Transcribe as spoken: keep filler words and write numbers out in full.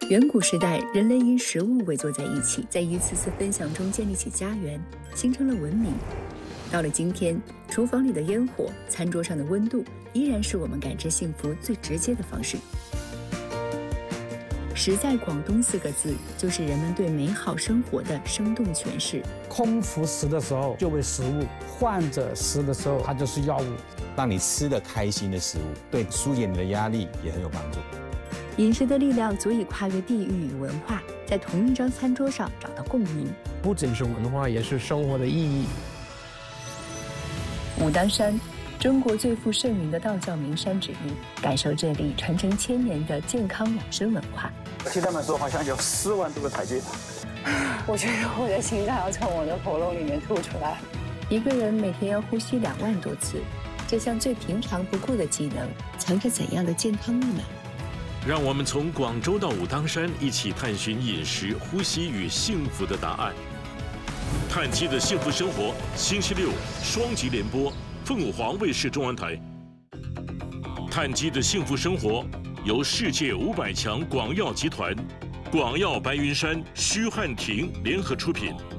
远古时代，人类因食物围坐在一起，在一次次分享中建立起家园，形成了文明。到了今天，厨房里的烟火，餐桌上的温度，依然是我们感知幸福最直接的方式。食在广东四个字，就是人们对美好生活的生动诠释。 空腹食的时候就为食物，患者食的时候它就是药物。 让你吃得开心的食物，对疏解你的压力也很有帮助。 饮食的力量足以跨越地域与文化，在同一张餐桌上找到共鸣。 不仅是文化，也是生活的意义。 武当山，中国最负盛名的道教名山之一，感受这里传承千年的健康养生文化。 听他们说，好像有四万多个台阶。 我觉得我的心脏要从我的喉咙里面吐出来。 一个人每天要呼吸两万多次，这项最平常不过的技能，藏着怎样的健康密码？ 让我们从广州到武当山，一起探寻饮食、呼吸与幸福的答案。碳基的幸福生活，星期六双集联播，凤凰卫视中文台。碳基的幸福生活由世界五百强广药集团、广药白云山、徐汉庭联合出品。